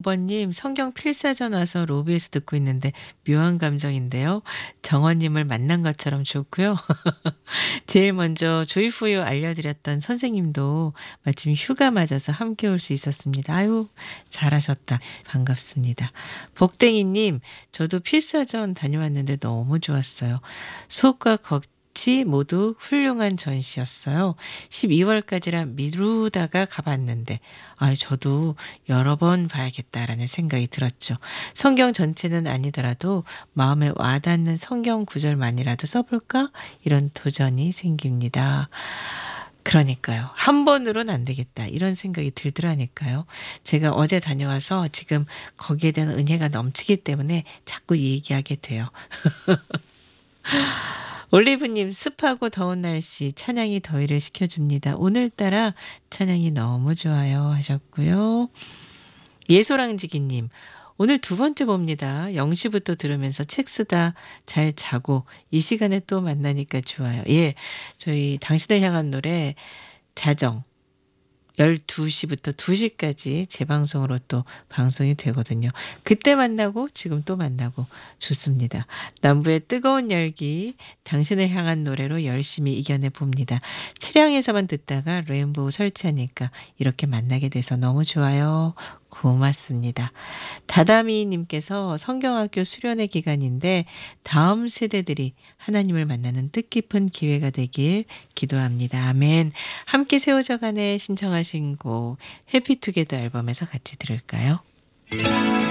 65번님, 성경 필사전 와서 로비에서 듣고 있는데 묘한 감정인데요. 정원님을 만난 것처럼 좋고요. 제일 먼저 조이포유 알려드렸던 선생님도 마침 휴가 맞아서 함께 올 수 있었습니다. 아유, 잘하셨다. 반갑습니다. 복댕이님, 저도 필사전 다녀왔는데 너무 좋았어요. 수업과 격치 모두 훌륭한 전시였어요. 12월까지라 미루다가 가봤는데, 저도 여러 번 봐야겠다라는 생각이 들었죠. 성경 전체는 아니더라도 마음에 와닿는 성경 구절만이라도 써볼까? 이런 도전이 생깁니다. 그러니까요. 한 번으로는 안 되겠다. 이런 생각이 들더라니까요. 제가 어제 다녀와서 지금 거기에 대한 은혜가 넘치기 때문에 자꾸 얘기하게 돼요. 올리브님, 습하고 더운 날씨 찬양이 더위를 식혀줍니다. 오늘따라 찬양이 너무 좋아요 하셨고요. 예소랑지기님, 오늘 두 번째 봅니다. 0시부터 들으면서 책 쓰다 잘 자고 이 시간에 또 만나니까 좋아요. 예, 저희 당신을 향한 노래 자정 12시부터 2시까지 재방송으로 또 방송이 되거든요. 그때 만나고 지금 또 만나고 좋습니다. 남부의 뜨거운 열기, 당신을 향한 노래로 열심히 이겨내 봅니다. 차량에서만 듣다가 레인보우 설치하니까 이렇게 만나게 돼서 너무 좋아요. 고맙습니다. 다다미님께서 성경학교 수련회 기간인데 다음 세대들이 하나님을 만나는 뜻깊은 기회가 되길 기도합니다. 아멘. 함께 세워져가네 신청하신 곡 해피투게더 앨범에서 같이 들을까요?